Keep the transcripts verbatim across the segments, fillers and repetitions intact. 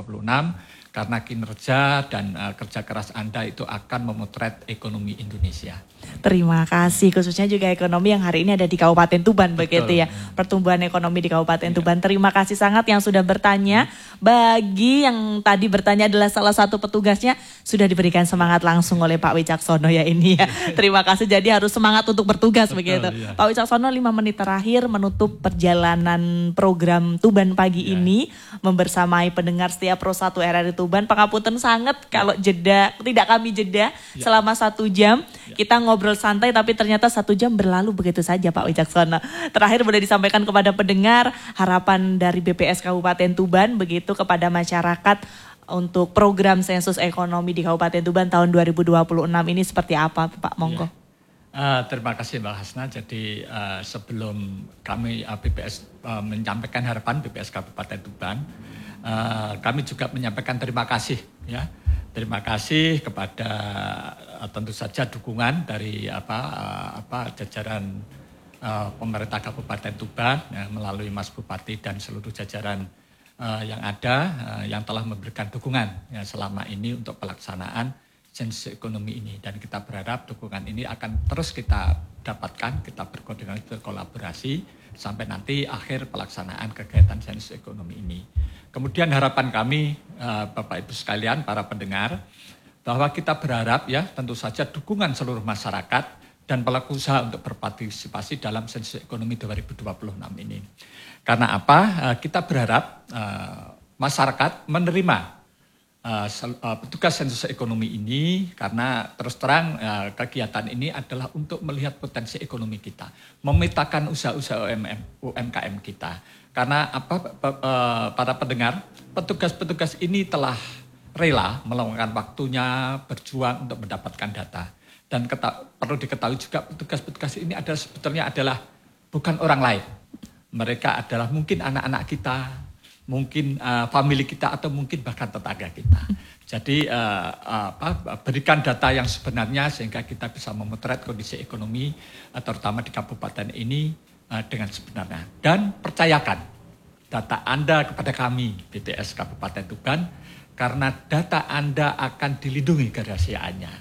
dua puluh enam karena kinerja dan uh, kerja keras Anda itu akan memotret ekonomi Indonesia. Terima kasih, khususnya juga ekonomi yang hari ini ada di Kabupaten Tuban. Betul, begitu ya, pertumbuhan ekonomi di Kabupaten ya. Tuban. Terima kasih sangat yang sudah bertanya. Bagi yang tadi bertanya adalah salah satu petugasnya, sudah diberikan semangat langsung oleh Pak Wicaksono ya ini ya. Terima kasih, jadi harus semangat untuk bertugas. Betul, begitu. Ya. Pak Wicaksono, lima menit terakhir menutup perjalanan program Tuban Pagi ya. Ini, membersamai pendengar setiap Pro satu R R I Tuban. Pangapunten sangat kalau jeda, tidak kami jeda ya. Selama satu jam. Ya. Kita ngobrol santai tapi ternyata satu jam berlalu begitu saja Pak Wicaksono. Terakhir boleh disampaikan kepada pendengar harapan dari B P S Kabupaten Tuban begitu kepada masyarakat untuk program sensus ekonomi di Kabupaten Tuban tahun dua ribu dua puluh enam ini seperti apa Pak? Monggo. Ya. Uh, terima kasih Mbak Hasna. Jadi uh, sebelum kami uh, B P S uh, menyampaikan harapan B P S Kabupaten Tuban, uh, kami juga menyampaikan terima kasih ya. Terima kasih kepada uh, tentu saja dukungan dari apa uh, apa jajaran uh, pemerintah Kabupaten Tuban ya, melalui Mas Bupati dan seluruh jajaran uh, yang ada uh, yang telah memberikan dukungan ya, selama ini untuk pelaksanaan sensus ekonomi ini, dan kita berharap dukungan ini akan terus kita dapatkan, kita berkoordinasi, berkolaborasi sampai nanti akhir pelaksanaan kegiatan sensus ekonomi ini. Kemudian harapan kami Bapak Ibu sekalian, para pendengar, bahwa kita berharap ya tentu saja dukungan seluruh masyarakat dan pelaku usaha untuk berpartisipasi dalam sensus ekonomi dua ribu dua puluh enam ini. Karena apa? Kita berharap masyarakat menerima Uh, uh, petugas sensus ekonomi ini, karena terus terang uh, kegiatan ini adalah untuk melihat potensi ekonomi kita, memetakan usaha-usaha U M K M kita. Karena apa, uh, para pendengar, petugas-petugas ini telah rela meluangkan waktunya berjuang untuk mendapatkan data. Dan keta- perlu diketahui juga petugas-petugas ini adalah sebetulnya adalah bukan orang lain. Mereka adalah mungkin anak-anak kita, mungkin uh, family kita, atau mungkin bahkan tetangga kita. Jadi uh, apa, berikan data yang sebenarnya sehingga kita bisa memotret kondisi ekonomi uh, terutama di kabupaten ini uh, dengan sebenarnya. Dan percayakan data Anda kepada kami B P S Kabupaten Tuban, karena data Anda akan dilindungi kerahasiaannya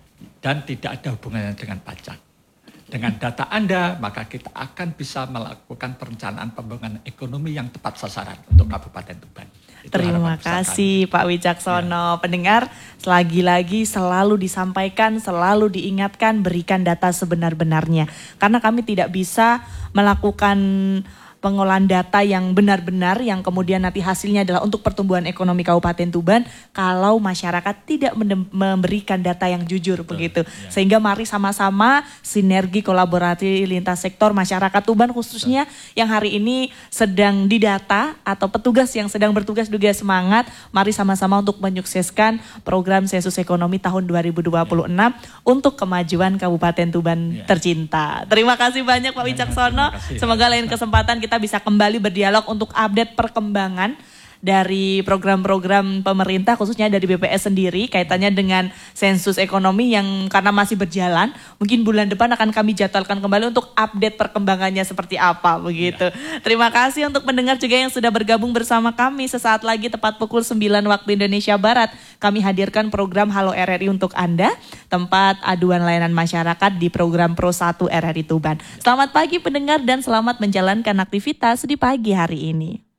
dan tidak ada hubungannya dengan pajak. Dengan data Anda, maka kita akan bisa melakukan perencanaan pembangunan ekonomi yang tepat sasaran untuk Kabupaten Tuban. Itu terima kasih Pak Wicaksono. Ya. Pendengar, selagi-lagi selalu disampaikan, selalu diingatkan, berikan data sebenar-benarnya. Karena kami tidak bisa melakukan pengolahan data yang benar-benar, yang kemudian nanti hasilnya adalah untuk pertumbuhan ekonomi Kabupaten Tuban, kalau masyarakat tidak memberikan data yang jujur. Betul, begitu. Ya. Sehingga mari sama-sama sinergi kolaborasi lintas sektor masyarakat Tuban khususnya. Betul. Yang hari ini sedang didata atau petugas yang sedang bertugas juga semangat, mari sama-sama untuk menyukseskan program sensus ekonomi tahun dua ribu dua puluh enam ya. Untuk kemajuan Kabupaten Tuban ya. Tercinta. Terima kasih banyak Pak Wicaksono. Ya, semoga lain kesempatan kita kita bisa kembali berdialog untuk update perkembangan dari program-program pemerintah khususnya dari B P S sendiri kaitannya dengan sensus ekonomi yang karena masih berjalan, mungkin bulan depan akan kami jadwalkan kembali untuk update perkembangannya seperti apa begitu. Ya. Terima kasih untuk pendengar juga yang sudah bergabung bersama kami. Sesaat lagi tepat pukul sembilan waktu Indonesia Barat kami hadirkan program Halo R R I untuk Anda, tempat aduan layanan masyarakat di program Pro satu R R I Tuban. Selamat pagi pendengar dan selamat menjalankan aktivitas di pagi hari ini.